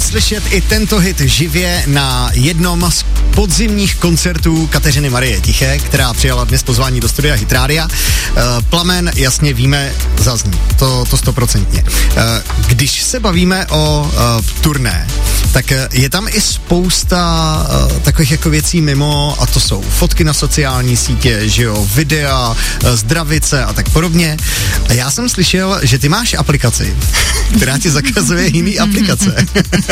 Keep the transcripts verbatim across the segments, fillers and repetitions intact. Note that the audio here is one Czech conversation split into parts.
slyšet i tento hit živě na jednom z podzimních koncertů Kateřiny Marie Tiché, která přijala dnes pozvání do studia Hit Rádia. Plamen, jasně víme, zazní. To, to stoprocentně. Když se bavíme o turné, tak je tam i spousta takových jako věcí mimo, a to jsou fotky na sociální sítě, že jo, videa, zdravice a tak podobně. A já jsem slyšel, že ty máš aplikaci, která ti zakazuje jiný aplikace.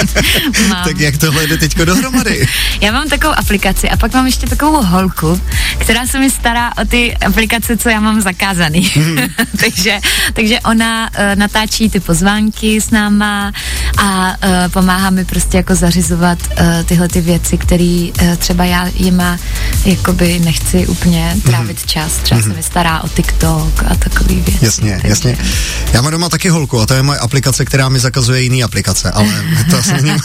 Tak jak tohle jde teďko dohromady? Já mám takovou aplikaci a pak mám ještě takovou holku, která se mi stará o ty aplikace, co já mám zakázaný. Mm. takže, takže ona uh, natáčí ty pozvánky s náma a uh, pomáhá mi prostě jako zařizovat uh, tyhle ty věci, které uh, třeba já jima jakoby nechci úplně trávit mm. čas. Třeba mm. se mi stará o TikTok a takový věci. Jasně, takže... jasně. Já mám doma taky holku a to je moje aplikace, která mi zakazuje jiný aplikace, ale to asi není...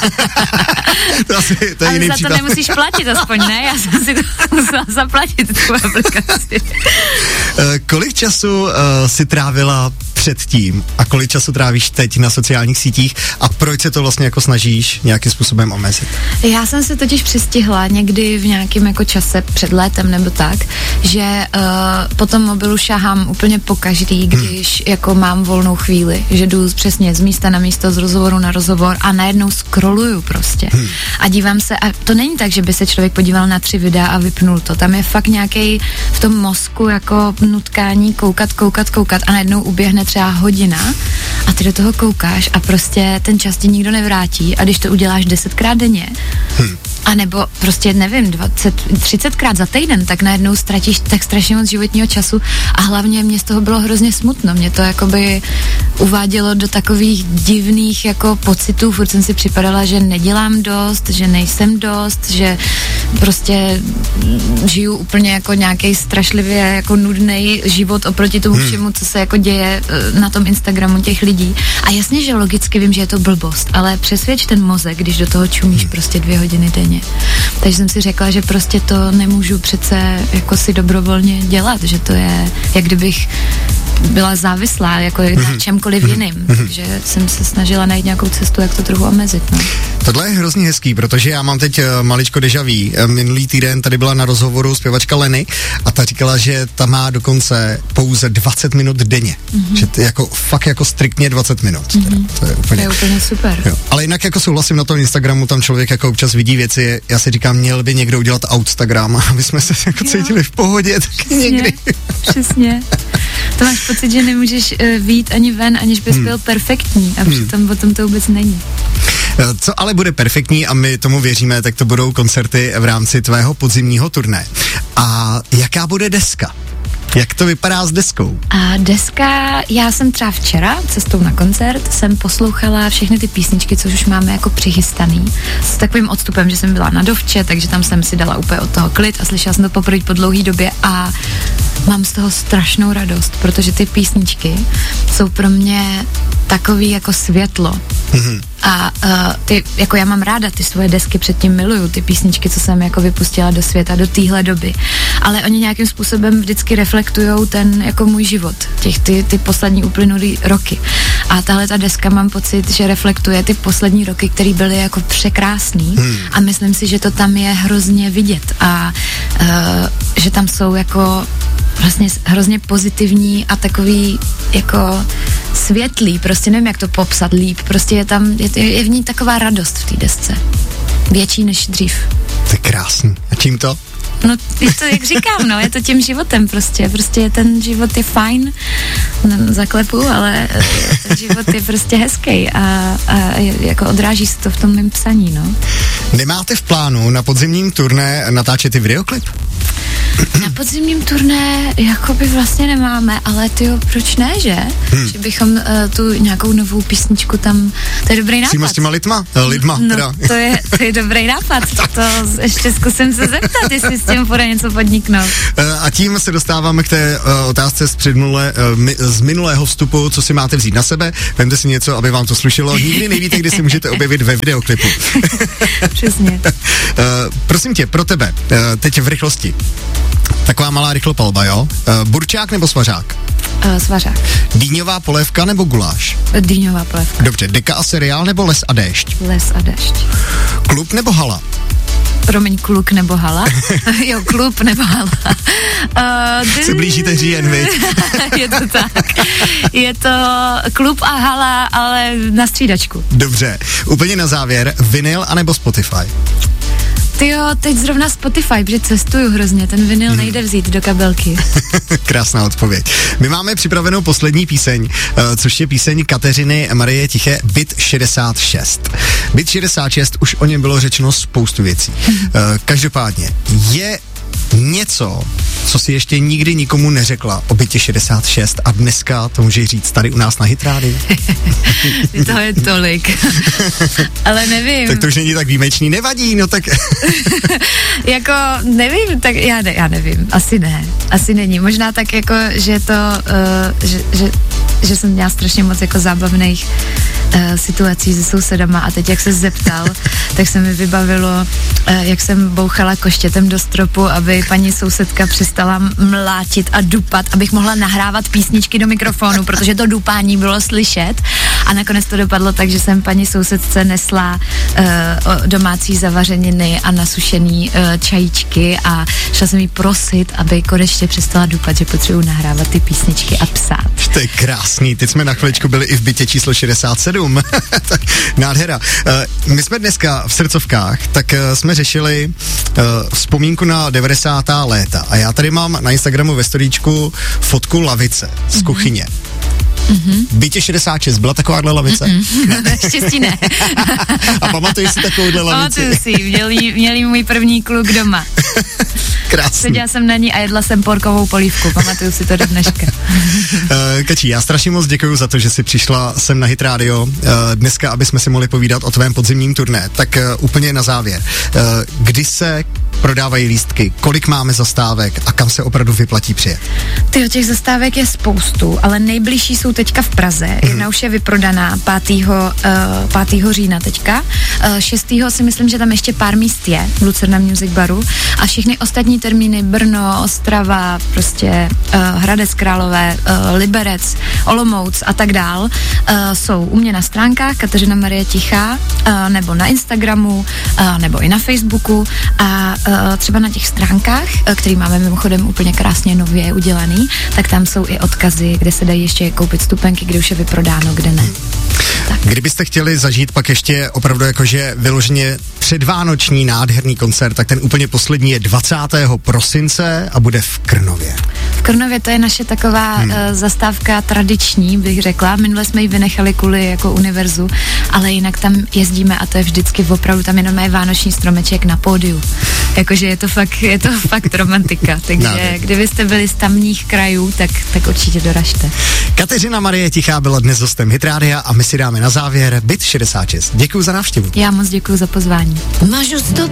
to asi, to je ale jiný za případ. to nemusíš platit aspoň, ne? Já jsem si to musela zaplatit, tu aplikaci. uh, kolik času uh, si trávila předtím a kolik času trávíš teď na sociálních sítích a proč se to vlastně jako snažíš nějakým způsobem omezit? Já jsem se totiž přistihla někdy v nějakém jako čase před létem nebo tak, že uh, po tom mobilu šahám úplně po každý, když hmm. jako mám volnou chvíli, že jdu přesně z místa na místo, z rozhovoru na rozhovor a najednou scrolluju prostě hmm. a dívám se a to není tak, že by se člověk podíval na tři videa a vypnul to, tam je fakt nějaký v tom mozku jako nutkání koukat, koukat, koukat a najednou uběhne třeba hodina a ty do toho koukáš a prostě ten čas ti nikdo nevrátí a když to uděláš desetkrát denně hmm. a nebo prostě nevím, dvacet, třicetkrát za týden, tak najednou ztratíš tak strašně moc životního času a hlavně mě z toho bylo hrozně smutno, mě to jakoby uvádělo do takových divných jako pocitů, furt jsem si připadala, že nedělám dost, že nejsem dost, že prostě žiju úplně jako nějaký strašlivě jako nudnej život oproti tomu hmm. všemu, co se jako děje na tom Instagramu těch lidí. A jasně, že logicky vím, že je to blbost, ale přesvědč ten mozek, když do toho čumíš hmm. prostě dvě hodiny denně. Takže jsem si řekla, že prostě to nemůžu přece jako si dobrovolně dělat, že to je, jak kdybych byla závislá jako mm-hmm. na čemkoliv jiným, mm-hmm. takže jsem se snažila najít nějakou cestu, jak to trochu omezit. No. Tohle je hrozně hezký, protože já mám teď maličko déjà vu. Minulý týden tady byla na rozhovoru zpěvačka Leny a ta říkala, že ta má dokonce pouze dvacet minut denně. Mm-hmm. Že to je jako fakt jako striktně dvacet minut. Mm-hmm. To je úplně, to je úplně super. Jo. Ale jinak jako souhlasím na tom Instagramu, tam člověk jako občas vidí věci, já si říkám, měl by někdo udělat Outstagram, aby jsme se jako cítili v pohodě, tak přesně, někdy. Přesně. To máš pocit, že nemůžeš uh, vyjít ani ven, aniž bys hmm. byl perfektní a přitom hmm. potom to vůbec není. Co ale bude perfektní a my tomu věříme, tak to budou koncerty v rámci tvého podzimního turné. A jaká bude deska? Jak to vypadá s deskou? A deska, já jsem třeba včera cestou na koncert jsem poslouchala všechny ty písničky, což už máme jako přichystaný. S takovým odstupem, že jsem byla na Dovče, takže tam jsem si dala úplně od toho klid a slyšela jsem to poprvé po dlouhé době a mám z toho strašnou radost, protože ty písničky jsou pro mě takový jako světlo. Mm-hmm. A uh, ty, jako já mám ráda ty svoje desky, předtím miluju ty písničky, co jsem jako vypustila do světa do téhle doby. Ale oni nějakým způsobem vždycky reflektujou ten jako můj život, těch ty, ty poslední uplynulý roky. A tahle ta deska mám pocit, že reflektuje ty poslední roky, které byly jako překrásný hmm. a myslím si, že to tam je hrozně vidět a uh, že tam jsou jako vlastně hrozně pozitivní a takový jako světlý, prostě nevím, jak to popsat líp, prostě je tam, je, je v ní taková radost v té desce. Větší než dřív. To je krásný. A čím to? No, je to, jak říkám, no, je to tím životem prostě, prostě ten život je fajn, no, zaklepu, ale ten život je prostě hezký a, a jako odráží se to v tom mým psaní, no. Nemáte v plánu na podzimním turné natáčet i videoklip? Na podzimním turné jakoby vlastně nemáme, ale tyjo, proč ne, že? Hmm. Že bychom uh, tu nějakou novou písničku tam, to je dobrý nápad. Přímo s těma lidma, lidma no, teda. to je, to je dobrý nápad, to ještě zkusím se zeptat, jestli s tím bude něco podniknout. A tím se dostáváme k té uh, otázce z, předminulé, uh, mi, z minulého vstupu, co si máte vzít na sebe, vemte si něco, aby vám to slušelo, nikdy nevíte, kdy si můžete objevit ve videoklipu. Přesně. uh, prosím tě, pro tebe, uh, teď v rychlosti, Taková malá rychlopalba, jo? Uh, burčák nebo svařák? Uh, svařák. Dýňová polévka nebo guláš? Dýňová polévka. Dobře, deka a seriál nebo les a déšť? Les a déšť. Klub nebo hala? Promiň, kluk nebo hala? Jo, klub nebo hala. Uh, d- Se blížíte říjen, vy? Je to tak. Je to klub a hala, ale na střídačku. Dobře, úplně na závěr, vinyl anebo Spotify? Tyjo, teď zrovna Spotify, protože cestuju hrozně, ten vinyl hmm. nejde vzít do kabelky. Krásná odpověď. My máme připravenou poslední píseň, což je píseň Kateřiny Marie Tiché, Byt šedesát šest. Byt šedesát šest, už o něm bylo řečeno spoustu věcí. Každopádně, je něco, co si ještě nikdy nikomu neřekla o bytě šedesát šest a dneska to můžeš říct tady u nás na Hit Rádiu. To je tolik. Ale nevím. Tak to už není tak výjimečný, nevadí, no tak... Jako, nevím, tak já, ne, já nevím, asi ne, asi není. Možná tak jako, že to, uh, že, že, že jsem měla strašně moc jako zábavných uh, situací se sousedama a teď, jak se zeptal, tak se mi vybavilo, uh, jak jsem bouchala koštětem do stropu, aby paní sousedka přestala mlátit a dupat, abych mohla nahrávat písničky do mikrofonu, protože to dupání bylo slyšet a nakonec to dopadlo tak, že jsem paní sousedce nesla uh, domácí zavařeniny a nasušený uh, čajíčky a šla jsem jí prosit, aby konečně přestala dupat, že potřebuji nahrávat ty písničky a psát. To je krásný, teď jsme na chviličku byli i v bytě číslo šedesát sedm. Tak nádhera. Uh, my jsme dneska v srdcovkách, tak uh, jsme řešili uh, vzpomínku na devadesátá léta a já tady mám na Instagramu ve storíčku fotku lavice z mm-hmm. kuchyně. Mm-hmm. V bytě šedesát šest byla takováhle lavice? Mm-mm. Štěstí ne. A pamatuješ si takovouhle lavici? Pamatuju si, měli, měli můj první kluk doma. Krásný. Seděla jsem na ní a jedla jsem porkovou polívku, pamatuju si to do dneška. uh, Kačí, já strašně moc děkuju za to, že jsi přišla sem na Hit Radio uh, dneska, aby jsme si mohli povídat o tvém podzimním turné. Tak uh, úplně na závěr. Uh, kdy se prodávají lístky, kolik máme zastávek a kam se opravdu vyplatí přijet? Tyjo, těch zastávek je spoustu, ale nejbližší jsou teďka v Praze. Mm. Jedna už je vyprodaná pátého října teďka. Uh, šestého si myslím, že tam ještě pár míst je v Lucerna Music Baru a všechny ostatní termíny Brno, Ostrava, prostě uh, Hradec Králové, uh, Liberec, Olomouc a tak dál uh, jsou u mě na stránkách Kateřina Marie Tichá uh, nebo na Instagramu uh, nebo i na Facebooku a uh, třeba na těch stránkách, uh, který máme mimochodem úplně krásně nově udělaný, tak tam jsou i odkazy, kde se dají ještě koupit stupenky, kde už je vyprodáno, kde ne. Tak. Kdybyste chtěli zažít pak ještě opravdu jakože vyloženě předvánoční nádherný koncert, tak ten úplně poslední je dvacátého prosince a bude v Krnově. V Krnově to je naše taková hmm. uh, zastávka tradiční, bych řekla. Minule jsme ji vynechali kvůli jako univerzu, ale jinak tam jezdíme a to je vždycky opravdu, tam jenom je vánoční stromeček na pódiu. Jakože je to fakt, je to fakt romantika. Takže Náde. Kdybyste byli z tamních krajů, tak, tak určitě doražte. Kateřina Marie Tichá byla dnes hostem Hit Rádia a my si dáme na závěr Byt šedesát šest. Děkuju za návštěvu. Já moc děkuju za pozvání. Máš